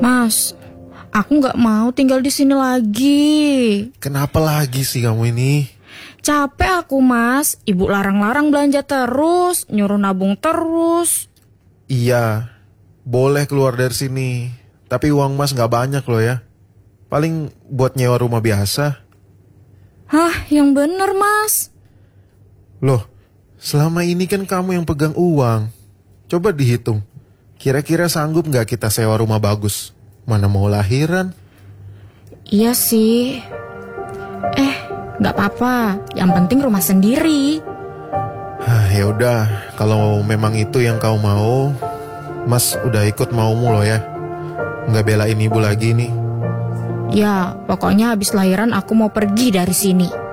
Mas, aku nggak mau tinggal di sini lagi. Kenapa lagi sih kamu ini? Capek aku, Mas. Ibu larang-larang belanja terus, nyuruh nabung terus. Iya, boleh keluar dari sini. Tapi uang Mas nggak banyak loh ya. Paling buat nyewa rumah biasa. Hah, yang bener, Mas. Loh, selama ini kan kamu yang pegang uang. Coba dihitung. Kira-kira sanggup nggak kita sewa rumah bagus? Mana mau lahiran? Iya sih. Nggak apa-apa. Yang penting rumah sendiri. Ya udah, kalau memang itu yang kau mau, Mas udah ikut maumu loh ya. Nggak belain ibu lagi nih. Ya, pokoknya habis lahiran aku mau pergi dari sini.